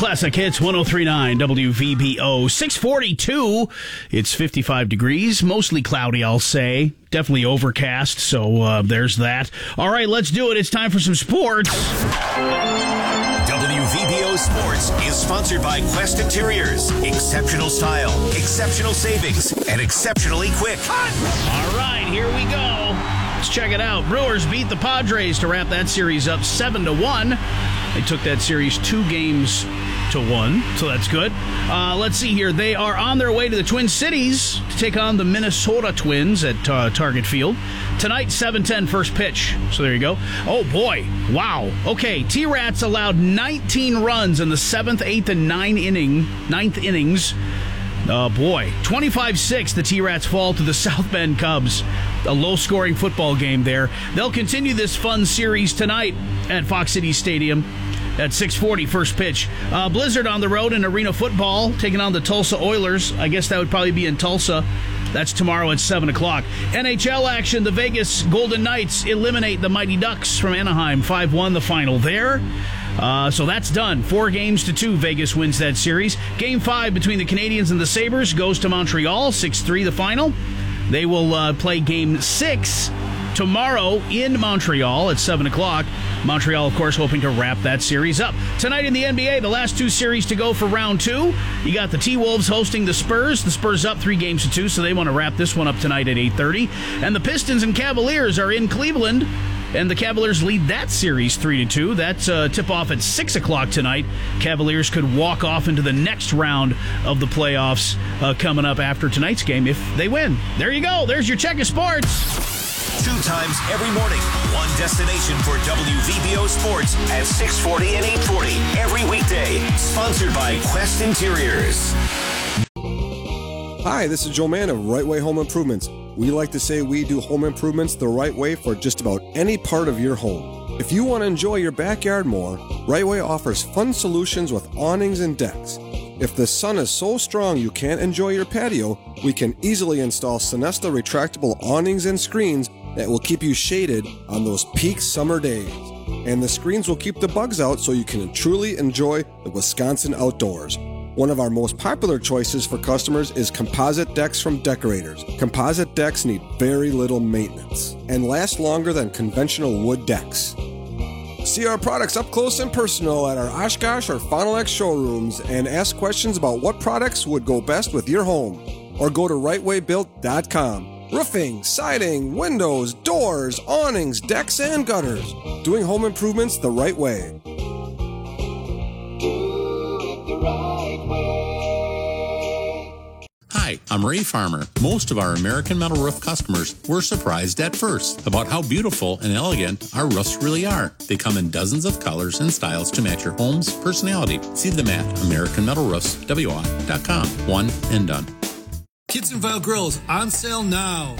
Classic Hits 103.9 WVBO. 642. It's 55 degrees. Mostly cloudy, I'll say. Definitely overcast, so there's that. All right, let's do it. It's time for some sports. WVBO Sports is sponsored by Quest Interiors. Exceptional style, exceptional savings, and exceptionally quick. All right, here we go. Let's check it out. Brewers beat the Padres to wrap that series up 7-1. They took that series 2-1, so that's good. Let's see here. They are on their way to the Twin Cities to take on the Minnesota Twins at Target Field. Tonight, 7:10 first pitch. So there you go. Oh, boy. Wow. Okay, T-Rats allowed 19 runs in the 7th, 8th, and 9th innings. Oh, boy. 25-6, the T-Rats fall to the South Bend Cubs. A low-scoring football game there. They'll continue this fun series tonight at Fox City Stadium at 6:40 first pitch. Blizzard on the road in arena football, taking on the Tulsa Oilers. I guess that would probably be in Tulsa. That's tomorrow at 7 o'clock. NHL action, the Vegas Golden Knights eliminate the Mighty Ducks from Anaheim. 5-1 the final there. So that's done. 4-2, Vegas wins that series. Game 5 between the Canadiens and the Sabres goes to Montreal. 6-3 the final. They will play Game 6 tomorrow in Montreal at 7 o'clock. Montreal, of course, hoping to wrap that series up. Tonight in the NBA, the last 2 series to go for round 2. You got the T-Wolves hosting the Spurs. The Spurs up 3-2, so they want to wrap this one up tonight at 8:30. And the Pistons and Cavaliers are in Cleveland, and the Cavaliers lead that series 3-2. That's tip-off at 6 o'clock tonight. Cavaliers could walk off into the next round of the playoffs coming up after tonight's game if they win. There you go. There's your check of sports. 2 times every morning. One destination for WVBO Sports at 6:40 and 8:40 every weekday. Sponsored by Quest Interiors. Hi, this is Joe Mann of Right Way Home Improvements. We like to say we do home improvements the right way for just about any part of your home. If you want to enjoy your backyard more, Right Way offers fun solutions with awnings and decks. If the sun is so strong you can't enjoy your patio, we can easily install Sonesta retractable awnings and screens that will keep you shaded on those peak summer days. And the screens will keep the bugs out so you can truly enjoy the Wisconsin outdoors. One of our most popular choices for customers is composite decks from Decorators. Composite decks need very little maintenance and last longer than conventional wood decks. See our products up close and personal at our Oshkosh or Fond du Lac showrooms and ask questions about what products would go best with your home. Or go to rightwaybuilt.com. Roofing, siding, windows, doors, awnings, decks, and gutters. Doing home improvements the right way. Hi, I'm Ray Farmer. Most of our American Metal Roof customers were surprised at first about how beautiful and elegant our roofs really are. They come in dozens of colors and styles to match your home's personality. See them at AmericanMetalRoofs.com. One and done. Kitzenville Grills on sale now.